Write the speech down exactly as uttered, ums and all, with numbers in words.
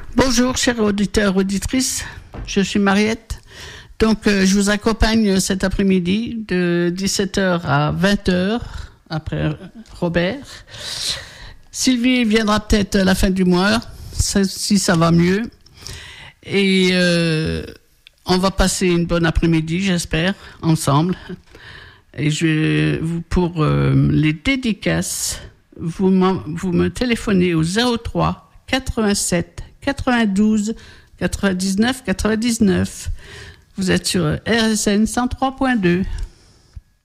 Bonjour, chers auditeurs, auditrices. Je suis Mariette. Donc, euh, je vous accompagne cet après-midi de dix-sept heures à vingt heures, après Robert. Sylvie viendra peut-être à la fin du mois, si ça va mieux. Et euh, on va passer une bonne après-midi, j'espère, ensemble. Et je, vous, pour euh, les dédicaces, vous, vous me téléphonez au zéro trois quatre-vingt-sept quatre-vingt-douze quatre-vingt-dix-neuf quatre-vingt-dix-neuf. Vous êtes sur R S N cent trois point deux.